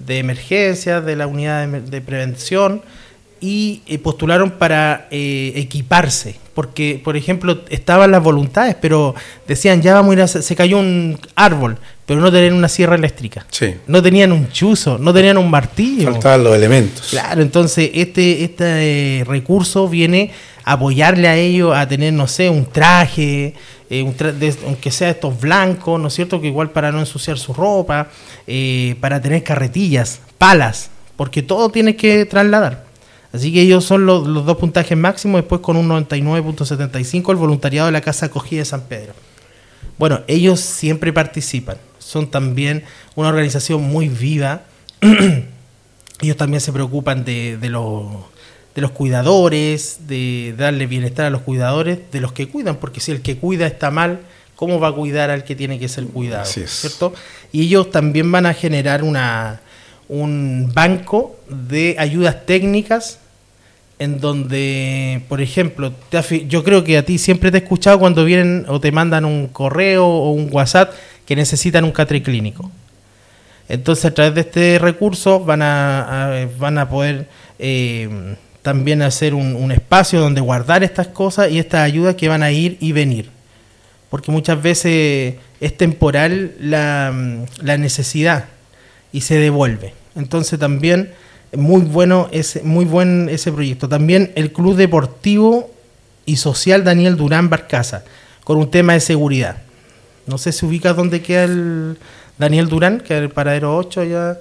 de emergencias, de la unidad de prevención, y postularon para equiparse, porque, por ejemplo, estaban las voluntades, pero decían, ya vamos a ir se cayó un árbol, pero no tenían una sierra eléctrica, sí. No tenían un chuzo, no tenían un martillo. Faltaban los elementos. Claro, entonces este recurso viene a apoyarle a ellos a tener, no sé, un traje, aunque sea estos blancos, ¿no es cierto?, que igual para no ensuciar su ropa, para tener carretillas, palas, porque todo tiene que trasladar. Así que ellos son los 2 puntajes máximos, después con un 99.75 el voluntariado de la Casa Acogida de San Pedro. Bueno, ellos siempre participan, son también una organización muy viva. Ellos también se preocupan de los cuidadores, de darle bienestar a los cuidadores, de los que cuidan, porque si el que cuida está mal, ¿cómo va a cuidar al que tiene que ser cuidado? Así es. ¿Cierto? Y ellos también van a generar un banco de ayudas técnicas en donde, por ejemplo, yo creo que a ti siempre te he escuchado cuando vienen o te mandan un correo o un WhatsApp que necesitan un catre clínico. Entonces, a través de este recurso van a poder también hacer un espacio donde guardar estas cosas y estas ayudas que van a ir y venir. Porque muchas veces es temporal la necesidad y se devuelve. Entonces también muy buen ese proyecto. También el Club Deportivo y Social Daniel Durán Barcaza, con un tema de seguridad. No sé si ubicas dónde queda el Daniel Durán, que es el paradero 8 allá,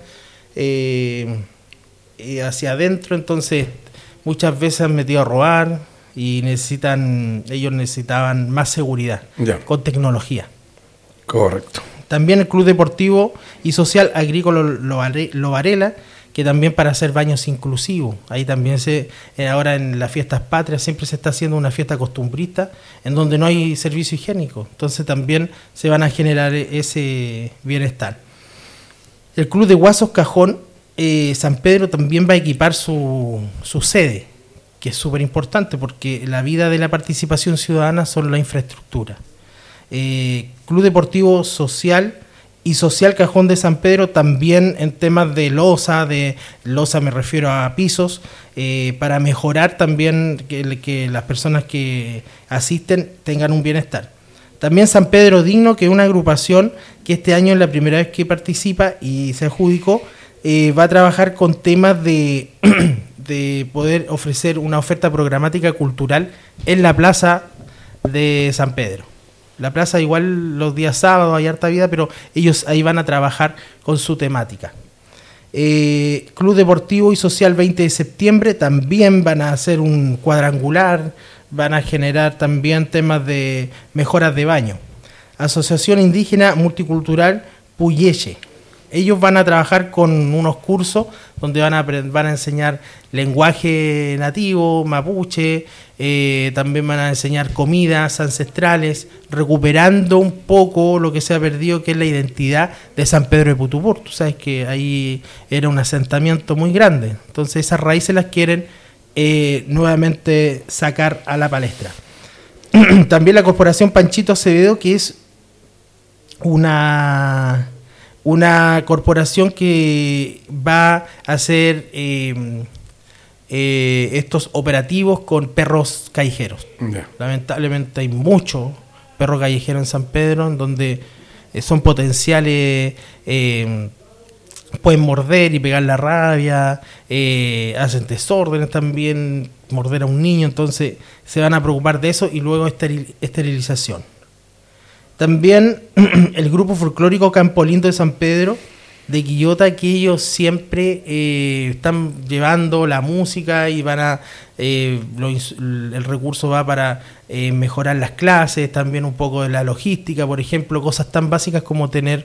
hacia adentro. Entonces muchas veces han metido a robar y ellos necesitaban más seguridad, con tecnología. Correcto. También el Club Deportivo y Social Agrícola Lo Varela, que también para hacer baños inclusivos. Ahí también ahora en las fiestas patrias siempre se está haciendo una fiesta costumbrista en donde no hay servicio higiénico. Entonces también se van a generar ese bienestar. El Club de Guasos Cajón San Pedro también va a equipar su sede, que es súper importante porque la vida de la participación ciudadana son la infraestructura. Club Deportivo Social y Social Cajón de San Pedro también en temas de losa me refiero a pisos, para mejorar también que las personas que asisten tengan un bienestar. También San Pedro Digno, que es una agrupación que este año es la primera vez que participa y se adjudicó, va a trabajar con temas de poder ofrecer una oferta programática cultural en la plaza de San Pedro. La plaza igual los días sábados hay harta vida, pero ellos ahí van a trabajar con su temática. Club Deportivo y Social 20 de septiembre también van a hacer un cuadrangular, van a generar también temas de mejoras de baño. Asociación Indígena Multicultural Puyeche. Ellos van a trabajar con unos cursos donde van a enseñar lenguaje nativo, mapuche, también van a enseñar comidas ancestrales, recuperando un poco lo que se ha perdido, que es la identidad de San Pedro de Putupur. Tú sabes que ahí era un asentamiento muy grande, entonces esas raíces las quieren nuevamente sacar a la palestra. También la Corporación Panchito Acevedo, que es una corporación que va a hacer estos operativos con perros callejeros. Yeah. Lamentablemente hay muchos perros callejeros en San Pedro, en donde son potenciales, pueden morder y pegar la rabia, hacen desórdenes también, morder a un niño, entonces se van a preocupar de eso y luego esterilización. También el grupo folclórico Campo Lindo de San Pedro de Quillota, que ellos siempre están llevando la música y van a el recurso va para mejorar las clases, también un poco de la logística, por ejemplo, cosas tan básicas como tener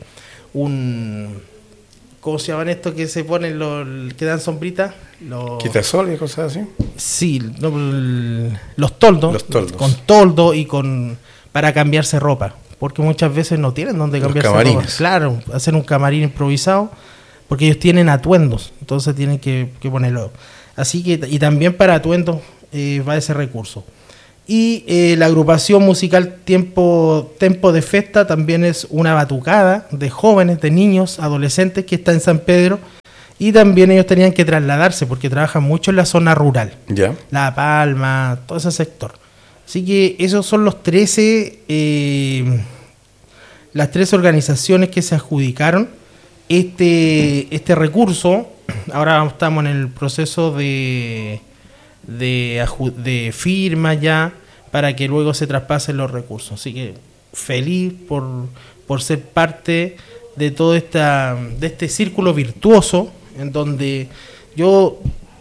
¿cómo se llaman estos que se ponen, que dan sombrita? ¿Quitasol y cosas así? Sí, los toldos. Los toldos. Con toldo y para cambiarse ropa. Porque muchas veces no tienen dónde cambiarse ropa. Claro, hacer un camarín improvisado, porque ellos tienen atuendos, entonces tienen que ponerlo. Así que, y también para atuendos va ese recurso. Y la agrupación musical Tempo de Festa también es una batucada de jóvenes, de niños, adolescentes que está en San Pedro y también ellos tenían que trasladarse porque trabajan mucho en la zona rural. Ya. La Palma, todo ese sector. Así que esos son los 13, las 13 organizaciones que se adjudicaron este recurso. Ahora estamos en el proceso de firma ya para que luego se traspasen los recursos. Así que feliz por ser parte de todo de este círculo virtuoso en donde yo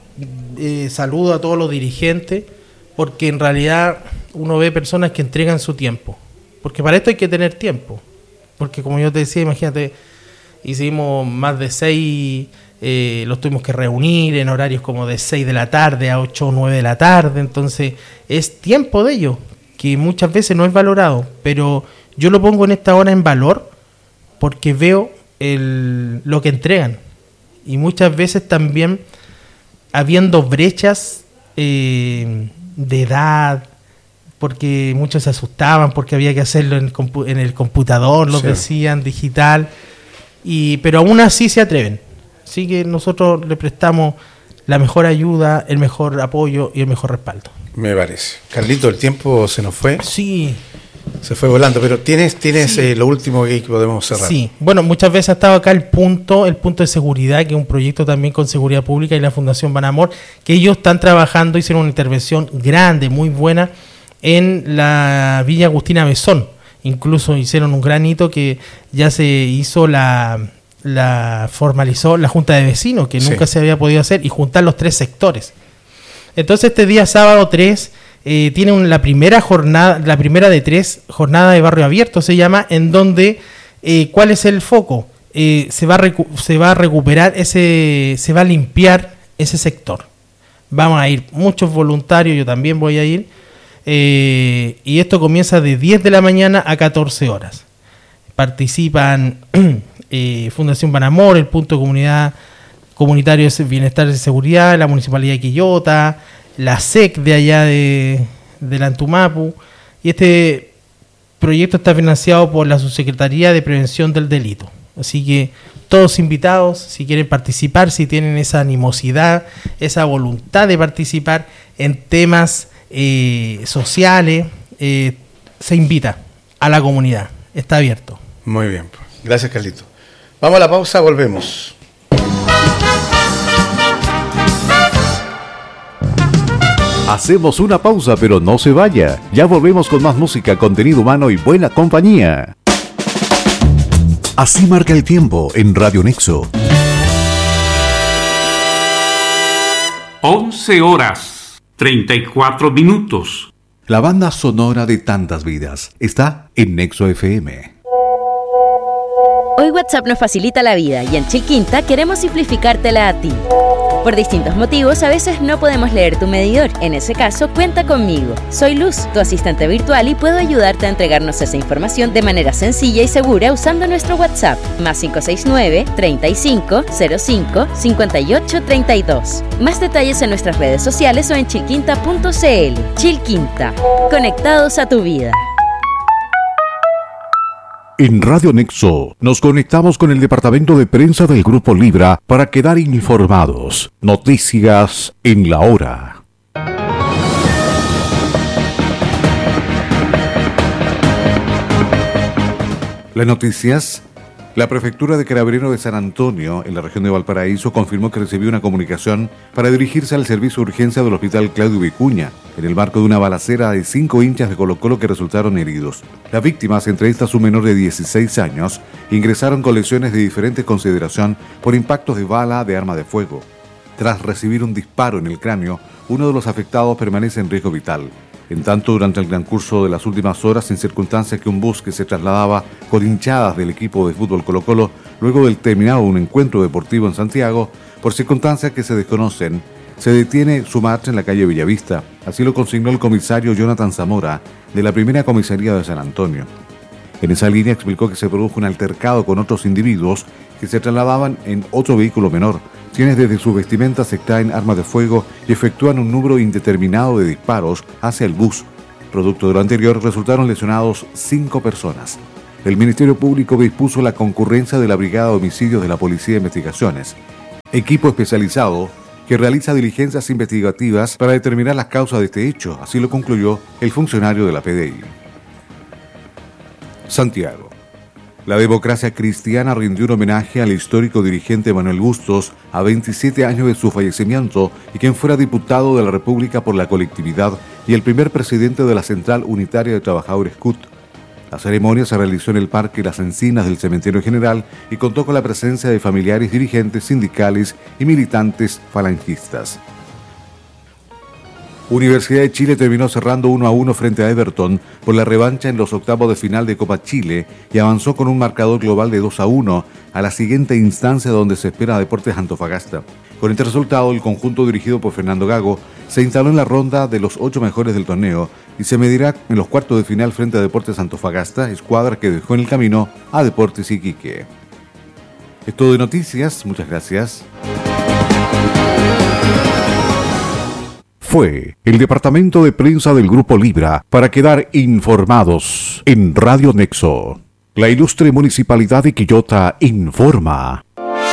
saludo a todos los dirigentes, porque en realidad uno ve personas que entregan su tiempo, porque para esto hay que tener tiempo, porque como yo te decía, imagínate, hicimos más de 6, los tuvimos que reunir en horarios como de 6 de la tarde a 8 o 9 de la tarde, entonces es tiempo de ellos, que muchas veces no es valorado, pero yo lo pongo en esta hora en valor, porque veo lo que entregan, y muchas veces también habiendo brechas de edad, porque muchos se asustaban porque había que hacerlo en el computador, los decían, digital, pero aún así se atreven. Así que nosotros le prestamos la mejor ayuda, el mejor apoyo y el mejor respaldo. Me parece. Carlito, el tiempo se nos fue. Sí. Se fue volando, pero tienes sí. Lo último que podemos cerrar. Sí, bueno, muchas veces ha estado acá el punto de seguridad, que es un proyecto también con seguridad pública, y la Fundación Banamor, que ellos están trabajando, hicieron una intervención grande, muy buena, en la Villa Agustina Besón. Incluso hicieron un gran hito que ya se hizo formalizó la Junta de Vecinos, que nunca se había podido hacer, y juntar los 3 sectores. Entonces este día sábado 3 tiene la primera de 3 jornadas de barrio abierto, se llama, en donde ¿cuál es el foco? Se va a recuperar se va a limpiar ese sector. Vamos a ir muchos voluntarios, yo también voy a ir, y esto comienza de 10 de la mañana a 14 horas. Participan Fundación Banamor, el Punto de Comunitario de Bienestar y Seguridad, la Municipalidad de Quillota, la SEC de allá de la Antumapu, y este proyecto está financiado por la Subsecretaría de Prevención del Delito. Así que todos invitados, si quieren participar, si tienen esa animosidad, esa voluntad de participar en temas sociales, se invita a la comunidad, está abierto. Muy bien, gracias Carlito. Vamos a la pausa, volvemos. Hacemos una pausa, pero no se vaya. Ya volvemos con más música, contenido humano y buena compañía. Así marca el tiempo en Radio Nexo. 11:34. La banda sonora de tantas vidas está en Nexo FM. Hoy WhatsApp nos facilita la vida y en Chilquinta queremos simplificártela a ti. Por distintos motivos, a veces no podemos leer tu medidor. En ese caso, cuenta conmigo. Soy Luz, tu asistente virtual, y puedo ayudarte a entregarnos esa información de manera sencilla y segura usando nuestro WhatsApp, más 569-3505-5832. Más detalles en nuestras redes sociales o en chilquinta.cl. Chilquinta, conectados a tu vida. En Radio Nexo nos conectamos con el departamento de prensa del Grupo Libra para quedar informados. Noticias en la hora. Las noticias. La Prefectura de Carabineros de San Antonio, en la región de Valparaíso, confirmó que recibió una comunicación para dirigirse al servicio de urgencia del Hospital Claudio Vicuña, en el marco de una balacera de 5 hinchas de Colo-Colo que resultaron heridos. Las víctimas, entre estas un menor de 16 años, ingresaron con lesiones de diferente consideración por impactos de bala de arma de fuego. Tras recibir un disparo en el cráneo, uno de los afectados permanece en riesgo vital. En tanto, durante el transcurso de las últimas horas, en circunstancias que un bus que se trasladaba con hinchadas del equipo de fútbol Colo-Colo, luego del terminado un encuentro deportivo en Santiago, por circunstancias que se desconocen, se detiene su marcha en la calle Bellavista. Así lo consignó el comisario Jonathan Zamora, de la primera comisaría de San Antonio. En esa línea explicó que se produjo un altercado con otros individuos que se trasladaban en otro vehículo menor, quienes desde sus vestimentas extraen armas de fuego y efectúan un número indeterminado de disparos hacia el bus. Producto de lo anterior, resultaron lesionados 5 personas. El Ministerio Público dispuso la concurrencia de la Brigada de Homicidios de la Policía de Investigaciones. equipo especializado que realiza diligencias investigativas para determinar las causas de este hecho, así lo concluyó el funcionario de la PDI. Santiago. La democracia cristiana rindió un homenaje al histórico dirigente Manuel Bustos a 27 años de su fallecimiento y quien fuera diputado de la República por la colectividad y el primer presidente de la Central Unitaria de Trabajadores CUT. La ceremonia se realizó en el Parque Las Encinas del Cementerio General y contó con la presencia de familiares, dirigentes sindicales y militantes falangistas. Universidad de Chile terminó cerrando 1-1 frente a Everton por la revancha en los octavos de final de Copa Chile y avanzó con un marcador global de 2-1 a la siguiente instancia donde se espera a Deportes Antofagasta. Con este resultado, el conjunto dirigido por Fernando Gago se instaló en la ronda de los 8 mejores del torneo y se medirá en los cuartos de final frente a Deportes Antofagasta, escuadra que dejó en el camino a Deportes Iquique. Es todo de noticias, muchas gracias. Fue el departamento de prensa del Grupo Libra para quedar informados en Radio Nexo. La ilustre Municipalidad de Quillota informa.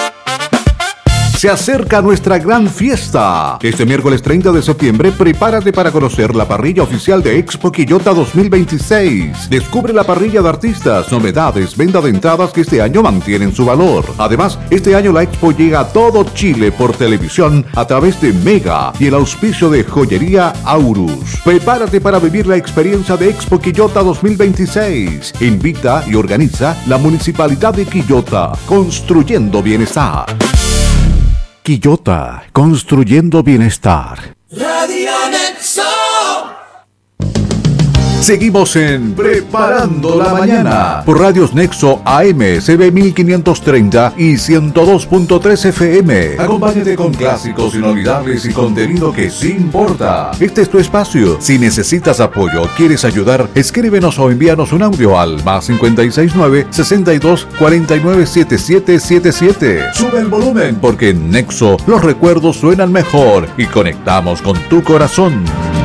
Se acerca nuestra gran fiesta. Este miércoles 30 de septiembre, prepárate para conocer la parrilla oficial de Expo Quillota 2026. Descubre la parrilla de artistas, novedades, venta de entradas que este año mantienen su valor. Además, este año la Expo llega a todo Chile por televisión a través de Mega y el auspicio de Joyería Aurus. Prepárate para vivir la experiencia de Expo Quillota 2026. Invita y organiza la Municipalidad de Quillota, construyendo bienestar. Quillota, construyendo bienestar. Radio Nexo. Seguimos en Preparando la Mañana por Radios Nexo AM, CB 1530 y 102.3 FM. Acompáñate con clásicos inolvidables y contenido que sí importa. Este es tu espacio. Si necesitas apoyo o quieres ayudar, escríbenos o envíanos un audio al +569 62 49 7777. Sube el volumen porque en Nexo los recuerdos suenan mejor y conectamos con tu corazón.